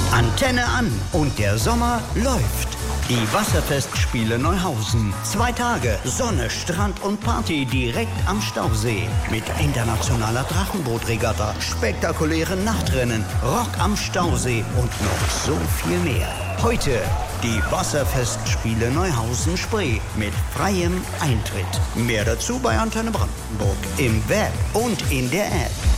Antenne an und der Sommer läuft. Die Wasserfestspiele Neuhausen. 2 Tage Sonne, Strand und Party direkt am Stausee. Mit internationaler Drachenbootregatta, spektakulären Nachtrennen, Rock am Stausee und noch so viel mehr. Heute die Wasserfestspiele Neuhausen-Spree mit freiem Eintritt. Mehr dazu bei Antenne Brandenburg im Web und in der App.